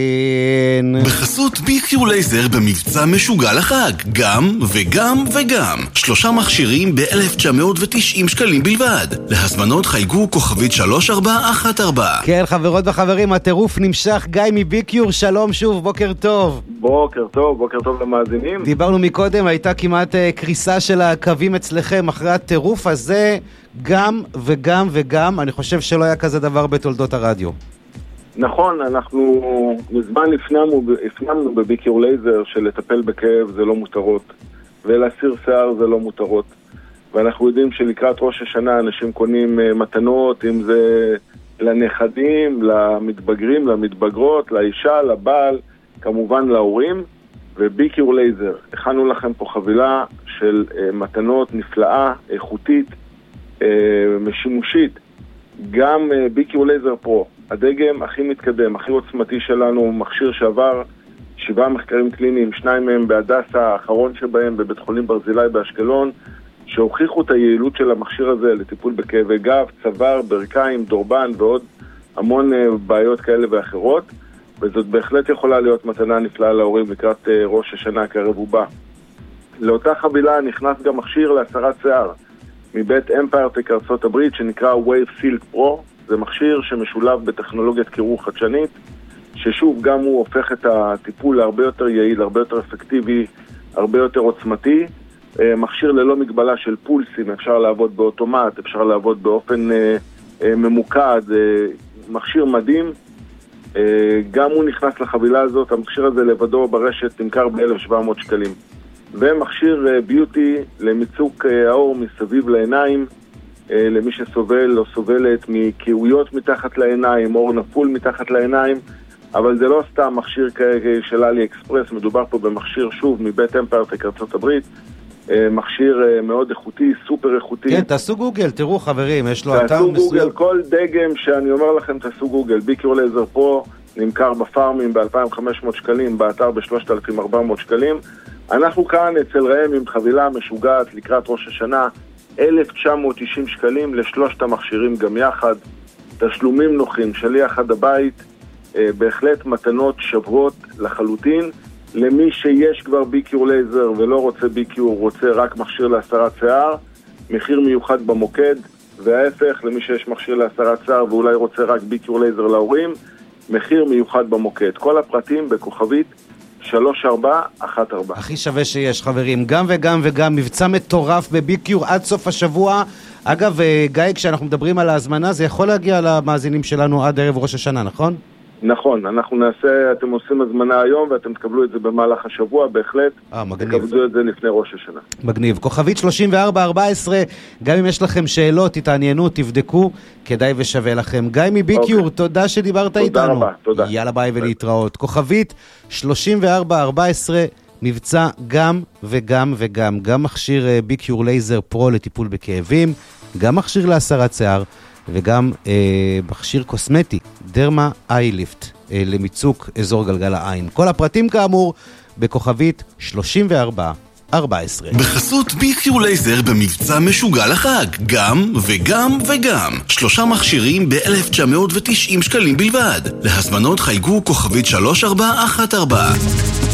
בחסות BQ לייזר במבצע משוגע לחג, גם וגם וגם 3 מכשירים ב-1,990 שקלים בלבד. להזמנות חייגו כוכבית 3414. כן, חברות וחברים, הטירוף נמשך. גיא מביקיור, שלום שוב, בוקר טוב. בוקר טוב למאזינים. דיברנו מקודם, הייתה כמעט קריסה של הקווים אצלכם אחרי הטירוף הזה, גם וגם וגם. אני חושב שלא היה כזה דבר בתולדות הרדיו. נכון, אנחנו מזמן הפנמנו בביקיור לייזר שלטפל בכאב זה לא מותרות, ולהסיר שיער זה לא מותרות. ואנחנו יודעים שלקראת ראש השנה אנשים קונים מתנות, אם זה לנכדים, למתבגרים, למתבגרות, לאישה, לבעל, כמובן להורים. וביקיור לייזר, הכנו לכם פה חבילה של מתנות נפלאה, איכותית, משימושית. גם ביקיור לייזר פרו, הדגם הכי מתקדם, הכי עוצמתי שלנו, מכשיר שעבר 7 מחקרים קליניים, 2 מהם בהדסה, האחרון שבהם בבית חולים ברזילי באשקלון, שהוכיחו את היעילות של המכשיר הזה לטיפול בכאבי גב, צוואר, ברכיים, דורבן ועוד המון בעיות כאלה ואחרות, וזאת בהחלט יכולה להיות מתנה נפלאה להורים לקראת ראש השנה הקרב ובא. לאותה חבילה נכנס גם מכשיר להסרת שיער מבית אמפיירטק ארצות הברית שנקרא Wave Silk Pro. זה מכשיר שמשולב בטכנולוגיית קירור חדשנית, ששוב גם הוא הופך את הטיפול להרבה יותר יעיל, הרבה יותר אפקטיבי, הרבה יותר עוצמתי. מכשיר ללא מגבלה של פולסים, אפשר לעבוד באוטומט, אפשר לעבוד באופן ממוקד, מכשיר מדהים. גם הוא נכנס לחבילה הזאת, המכשיר הזה לבדו ברשת נמכר ב-1,700 שקלים. ומכשיר ביוטי למיצוק האור מסביב לעיניים, למי שסובל או סובלת מקיעויות מתחת לעיניים, אור נפול מתחת לעיניים, אבל זה לא סתם מכשיר של אלי אקספרס, מדובר פה במכשיר שוב מבית אמפיירטק ארצות הברית, מכשיר מאוד איכותי, סופר איכותי. כן, תעשו גוגל, תראו חברים, יש לו אתר מסוים. תעשו גוגל, כל דגם שאני אומר לכם תעשו גוגל, ביקיור לייזר פרו נמכר בפארמים ב-2,500 שקלים, באתר ב-3,400 שקלים. אנחנו כאן אצל ראם עם חבילה משוגעת לקראת ראש השנה, 1,990 שקלים לשלושת המכשירים גם יחד, תשלומים נוחים, שליח עד הבית, בהחלט מתנות שברות לחלוטין. למי שיש כבר ביקיור לייזר ולא רוצה ביקיור, רוצה רק מכשיר להסרת שיער, מחיר מיוחד במוקד, וההפך, למי שיש מכשיר להסרת שיער ואולי רוצה רק ביקיור לייזר להורים, מחיר מיוחד במוקד. כל הפרטים בכוכבית 3414. הכי שווה שיש חברים, גם וגם וגם, מבצע מטורף בביקיור עד סוף השבוע. אגב, גיא, כשאנחנו מדברים על ההזמנה, זה יכול להגיע למאזינים שלנו עד ערב ראש השנה, נכון? נכון, אנחנו נעשה, אתם עושים הזמנה היום ואתם תקבלו את זה במהלך השבוע, בהחלט. מגניב. תקבלו את זה לפני ראש השנה. מגניב. כוכבית 3414, גם אם יש לכם שאלות, תתעניינו, תבדקו, כדאי ושווה לכם. גיא מביקיור, תודה שדיברת איתנו. תודה רבה, תודה. יאללה ביי ולהתראות. כוכבית 3414, מבצע גם וגם וגם, גם מכשיר ביקיור לייזר פרו לטיפול בכאבים, גם מכשיר להסרת שיער, וגם מכשיר קוסמטי, דרמה איי-ליפט, למיצוק אזור גלגל העין. כל הפרטים כאמור בכוכבית 3414. בחסות ביקיור לייזר במבצע משוגע לחג, גם וגם וגם 3 מכשירים ב-1,990 שקלים בלבד. להזמנות חייגו כוכבית 3414.